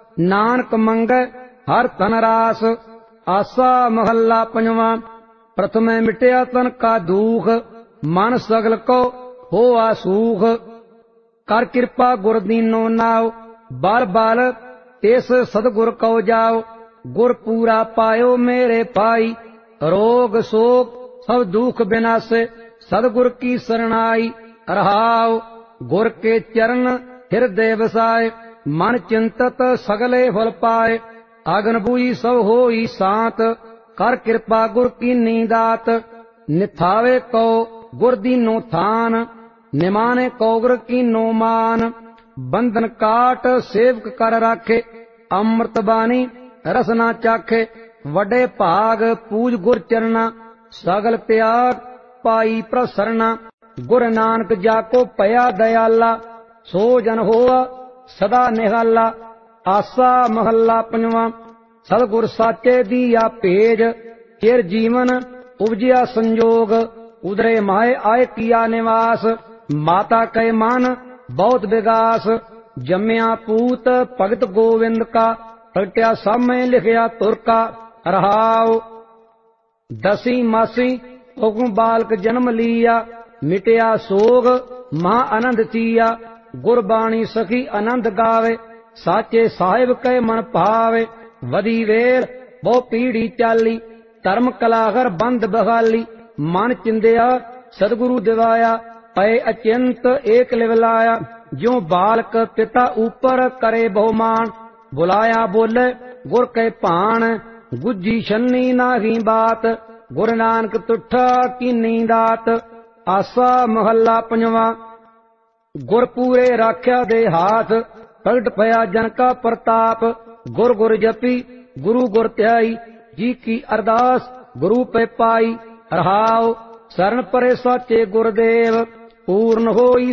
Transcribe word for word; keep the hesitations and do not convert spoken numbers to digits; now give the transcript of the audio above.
नानक मंगै हर तन रास। आसा महला पंजवां। प्रथम मिटया तन का दुख, मन सगल को होआ सूख। कर कृपा गुर दीनो नाव, बाल बाल तिस सतगुर को जाओ। गुर पूरा पायो मेरे पाई, रोग शोक सब दुख विनाशे। सतगुर की शरणाई रहाओ, गुर के चरण हृदय बसाए। मन चिंतत सगले फल पाए, अगन बुई सब होई शांत। कर कृपा गुर की नीदात, निथावे को गुर दीनो थान। निमाने को गुर की नो मान, बंधन काट सेवक कर राखे। अमृत बानी रसना चाखे, वडे भाग पूज गुर चरना। सगल त्याग पाई प्रसरना, गुर नानक जाको पया दयाला। सो जन होआ सदा निहाला। आसा महला पंजवां। सतगुर साचे दिया भेज, चिर जीवन उपजिया संजोग। उदरे माए आए किया निवास, माता कै मान बहुत विगास। जम्या पूत भगत गोविंद का, प्रगट्या सामय लिखया तुरका। रहाओ दसी मासी हुकुम बालक जन्म लिया। मिटया सोग महा आनंद थिया। गुरबाणी सखी आनंद गावे, साचे साहिब कै मन भावे। वधी वेर बहु पीढ़ी चाली, धर्म कलागर बंद बहाली। मन चिंदिया सदगुरु दिवाया, पै अचिंत एक लिवलाया। ज्यों बालक पिता ऊपर करे बहुमान, बुलाया बोले गुर कै भाण। गुज्जी छन्नी नाही बात, गुर नानक तुठा कीनी दात। आसा महला पंजवां। गुर पूरे राख्या दे हाथ, प्रगट भया जन का प्रताप। गुर गुर जपी गुरु गुर ध्याई, जी की अरदास गुरु पे पाई। रहाओ शरण परे साचे गुरदेव, पूर्ण होई